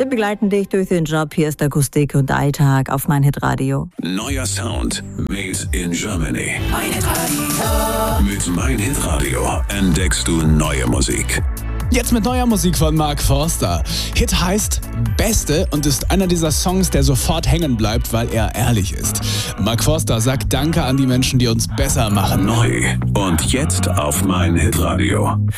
Wir begleiten dich durch den Job. Hier ist Akustik und Alltag auf meinhitradio. Neuer Sound made in Germany. meinhitradio. Mit meinhitradio entdeckst du neue Musik. Jetzt mit neuer Musik von Mark Forster. Hit heißt Beste und ist einer dieser Songs, der sofort hängen bleibt, weil er ehrlich ist. Mark Forster sagt Danke an die Menschen, die uns besser machen. Neu und jetzt auf meinhitradio.